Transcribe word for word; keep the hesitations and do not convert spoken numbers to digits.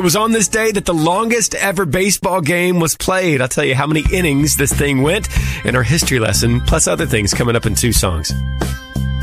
It was on this day that the longest ever baseball game was played. I'll tell you how many innings this thing went in our history lesson, plus other things coming up in two songs.